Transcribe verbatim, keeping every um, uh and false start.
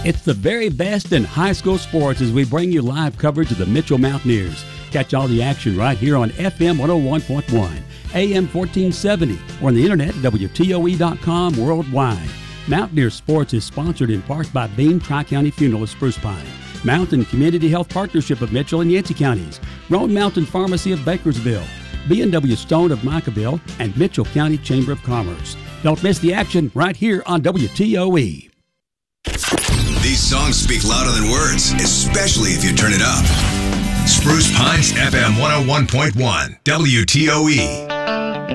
It's the very best in high school sports as we bring you live coverage of the Mitchell Mountaineers. Catch all the action right here on F M one oh one point one, A M fourteen seventy, or on the internet at W T O E dot com worldwide. Mountaineer Sports is sponsored in part by Beam Tri-County Funeral of Spruce Pine, Mountain Community Health Partnership of Mitchell and Yancey counties, Roan Mountain Pharmacy of Bakersville, B and W Stone of Micaville, and Mitchell County Chamber of Commerce. Don't miss the action right here on W T O E. These songs speak louder than words, especially if you turn it up. Spruce Pines F M one oh one point one, W T O E.